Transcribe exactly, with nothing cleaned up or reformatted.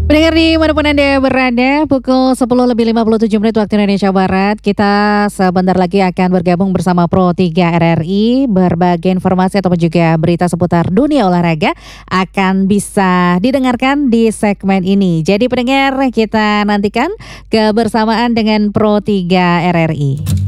Pendengar dimanapun Anda berada, pukul sepuluh lebih lima puluh tujuh menit waktu Indonesia Barat. Kita sebentar lagi akan bergabung bersama Pro tiga R R I. Berbagai informasi ataupun juga berita seputar dunia olahraga akan bisa didengarkan di segmen ini. Jadi pendengar, kita nantikan kebersamaan dengan Pro tiga R R I.